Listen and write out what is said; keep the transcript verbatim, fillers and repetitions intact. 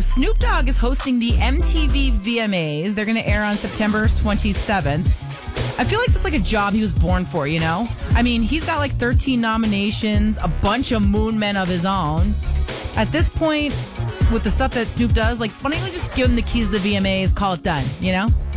Snoop Dogg is hosting the M T V V M As. They're going to air on September twenty-seventh. I feel like that's like a job he was born for, you know? I mean, he's got like thirteen nominations, a bunch of moon men of his own. At this point, with the stuff that Snoop does, like, why don't you just give him the keys to the V M As, call it done, you know?